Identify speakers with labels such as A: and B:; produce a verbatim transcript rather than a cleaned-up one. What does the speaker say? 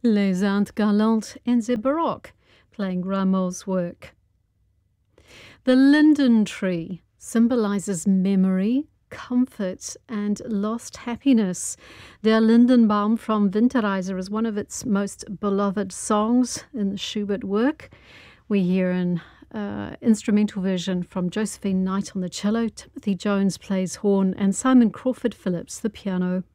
A: Les Indes Galantes and the Baroque, playing Rameau's work. The linden tree symbolizes memory, comfort, and lost happiness. Der Lindenbaum from Winterreise is one of its most beloved songs in the Schubert work. We hear an uh, instrumental version from Josephine Knight on the cello, Timothy Jones plays horn, and Simon Crawford Phillips the piano.